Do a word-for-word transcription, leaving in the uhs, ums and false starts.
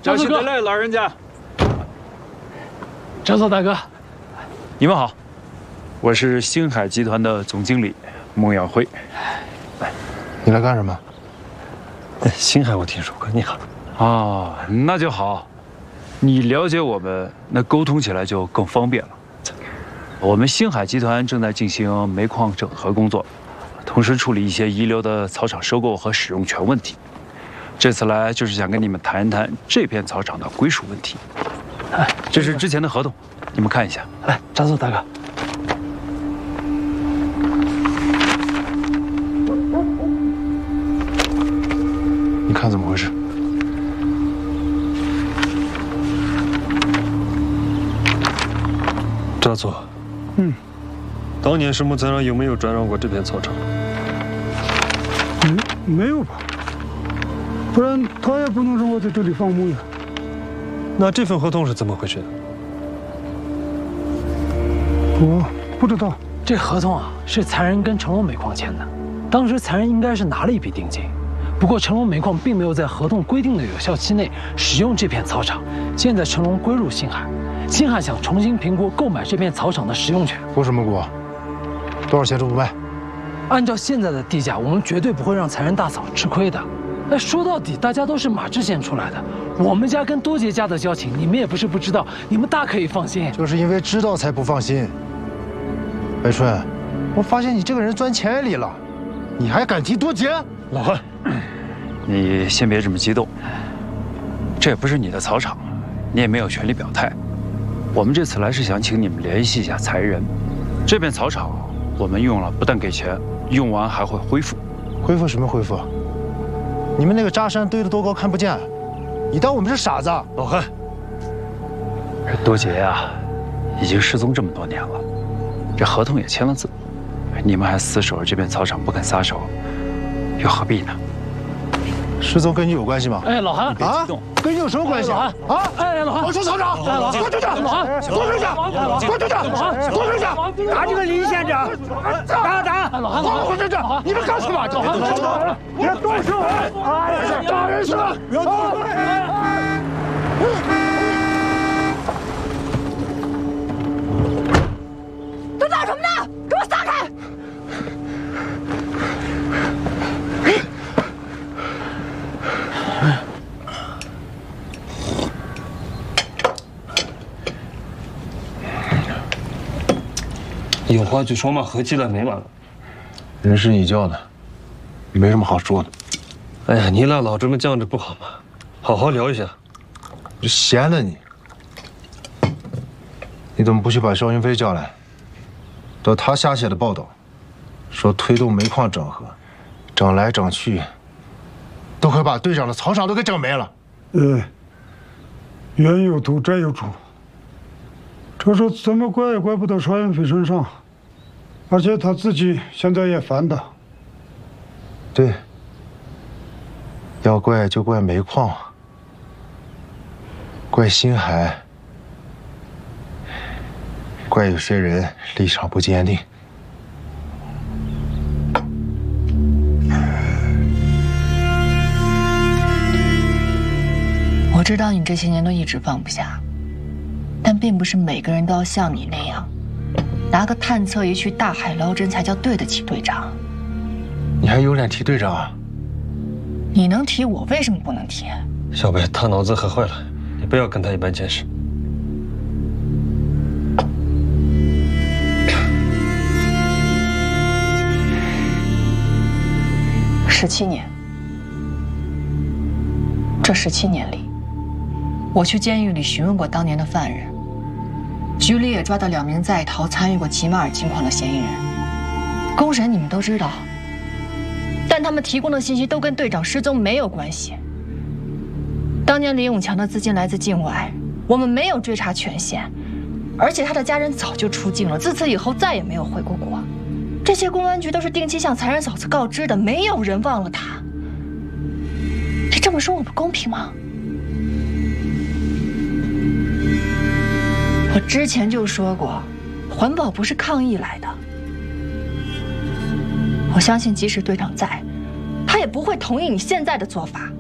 小心点嘞，老人家。 张总大哥， 你们好，我是星海集团的总经理孟耀辉。 你来干什么？ 星海我听说过，你好。 哦，那就好。你了解我们，那沟通起来就更方便了。我们星海集团正在进行煤矿整合工作，同时处理一些遗留的草场收购和使用权问题。这次来就是想跟你们谈一谈这片草场的归属问题。哎，这是之前的合同，你们看一下。 来，张总大哥。 你看怎么回事？ 张总， 嗯， 当年石木材厂有没有转让过这片草场？ 没没有吧？不然他也不能让我在这里放牧呀。 那这份合同是怎么回事的？ 我不知道。 这合同啊，是财人跟成龙煤矿签的。当时财人应该是拿了一笔定金，不过成龙煤矿并没有在合同规定的有效期内使用这片草场。现在成龙归入星海，星海想重新评估购买这片草场的使用权。 估什么估？多少钱都不卖。 按照现在的地价，我们绝对不会让财人大嫂吃亏的。哎，说到底，大家都是马志县出来的，我们家跟多杰家的交情，你们也不是不知道，你们大可以放心。 就是因为知道才不放心。白春，我发现你这个人钻钱眼里了，你还敢提多杰？ 老汉，你先别这么激动，这也不是你的草场，你也没有权利表态。我们这次来是想请你们联系一下财人，这片草场我们用了，不但给钱，用完还会恢复。 恢复什么恢复？你们那个渣山堆得多高看不见，你当我们是傻子？ 老汉， 这多杰呀，已经失踪这么多年了，这合同也签了字，你们还死守着这片草场不肯撒手，又何必呢？ 失踪跟你有关系吗？ 哎，老韩， 啊，跟你有什么关系？ 老韩啊！哎，老韩， 我出草场， 哎，老韩， 滚出去！ 老韩， 滚出去！滚出去！滚出去！打这个李县长，打打！ 老韩， 滚出去！你们干什么？ 老韩， 别动手！打人是吧？不要动！ 都干什么呢？给我撒开！ 有话就说嘛，合计了没完了。 人是你叫的，没什么好说的。 哎呀，你俩老这么犟着不好吗？好好聊一下。 就闲的你，你怎么不去把肖云飞叫来？照他瞎写的报道，说推动煤矿整合，整来整去，都快把队长的草场都给整没了。 呃，冤有头债有主，这事怎么怪也怪不到邵云飞身上，而且他自己现在也烦的。 对，要怪就怪煤矿，怪星海，怪有些人立场不坚定。 我知道你这些年都一直放不下，但并不是每个人都要像你那样，拿个探测仪去大海捞针才叫对得起队长。 你还有脸提队长啊？ 你能提，我为什么不能提？ 小白，他脑子喝坏了，你不要跟他一般见识。 十七年，这十七年里，我去监狱里询问过当年的犯人，局里也抓到两名在逃参与过吉马尔金矿的嫌疑人。公审你们都知道，但他们提供的信息都跟队长失踪没有关系。当年李永强的资金来自境外，我们没有追查权限，而且他的家人早就出境了，自此以后再也没有回过国。这些公安局都是定期向财人嫂子告知的，没有人忘了他。你这么说我不公平吗？我之前就说过，环保不是抗议来的。我相信即使队长在，他也不会同意你现在的做法。